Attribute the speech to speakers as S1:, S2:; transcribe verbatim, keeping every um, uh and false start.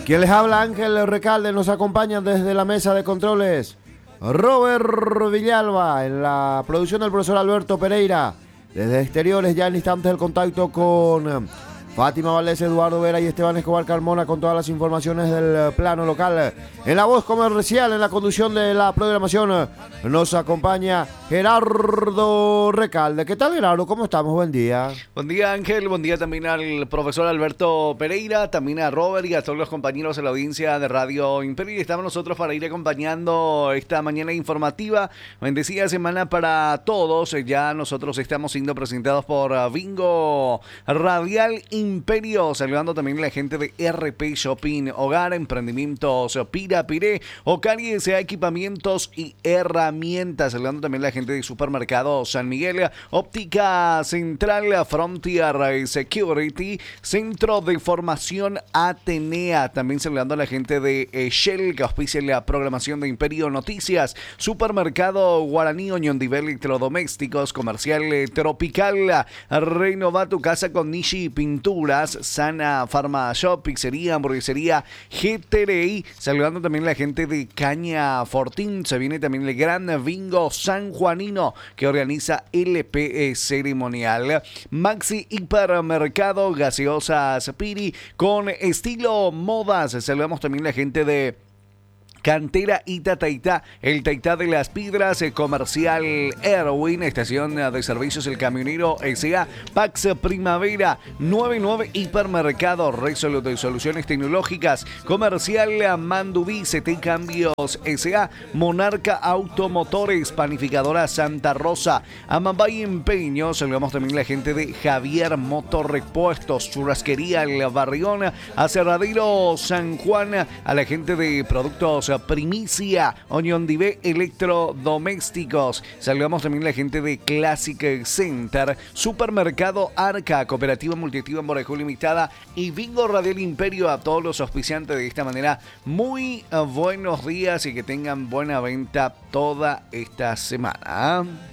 S1: Quien les habla, Ángel Recalde, nos acompañan desde la mesa de controles Robert Villalba, en la producción del profesor Alberto Pereira. Desde exteriores, ya en instantes el contacto con Fátima Valdés, Eduardo Vera y Esteban Escobar Carmona con todas las informaciones del plano local. En la voz comercial, en la conducción de la programación, nos acompaña Gerardo Recalde. ¿Qué tal, Gerardo? ¿Cómo estamos? Buen día.
S2: Buen día, Ángel. Buen día también al profesor Alberto Pereira, también a Robert y a todos los compañeros de la audiencia de Radio Imperio. Y estamos nosotros para ir acompañando esta mañana informativa. Bendecida semana para todos. Ya nosotros estamos siendo presentados por Bingo Radial Imperio, saludando también a la gente de R P Shopping, Hogar, Emprendimientos Pirapiré, Ocaries, Equipamientos y Herramientas, saludando también a la gente de Supermercado San Miguel, Óptica Central, Frontier Security, Centro de Formación Atenea, también saludando a la gente de Shell, que auspicia la programación de Imperio Noticias, Supermercado Guaraní, Oñondivé Electrodomésticos, Comercial Tropical, Renova tu casa con Nishi Pinturas, Sana Pharma Shop, Pizzería, Hamburguesería G T R I, saludando también a la gente de Caña Fortín. Se viene también el gran Bingo San Juanino que organiza L P E Ceremonial. Maxi Hipermercado, Gaseosas Piri con estilo modas. Saludamos también a la gente de Cantera Ita Taitá, el Taitá de las Piedras, Comercial Erwin, Estación de Servicios El Camionero S A, Pax Primavera, noventa y nueve Hipermercado, Resolute de Soluciones Tecnológicas, Comercial Mandubí, C T Cambios S A, Monarca Automotores, Panificadora Santa Rosa, Amambay Empeño. Saludamos también a la gente de Javier Motorrepuestos, Churrasquería El Barrión, Aserradero San Juan, a la gente de Productos Primicia, Oñondivé Electrodomésticos. Saludamos también a la gente de Classic Center, Supermercado Arca, Cooperativa Multiactiva en Borajó Limitada y Bingo Radial Imperio. A todos los auspiciantes de esta manera, muy buenos días y que tengan buena venta toda esta semana.